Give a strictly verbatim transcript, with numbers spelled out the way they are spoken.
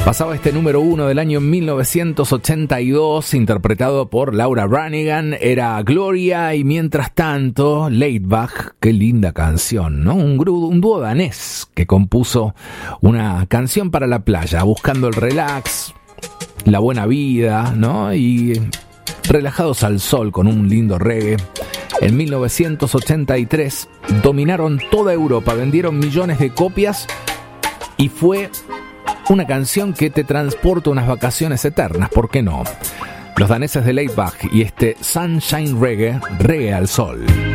Pasaba este número uno del año mil novecientos ochenta y dos, interpretado por Laura Branigan, era Gloria, y mientras tanto, Laidback, qué linda canción, ¿no? Un, gru- un dúo danés que compuso una canción para la playa, buscando el relax, la buena vida, ¿no? Y relajados al sol con un lindo reggae. En mil novecientos ochenta y tres dominaron toda Europa, vendieron millones de copias y fue una canción que te transporta unas vacaciones eternas, ¿por qué no? Los daneses de Laidback y este Sunshine Reggae, reggae al sol.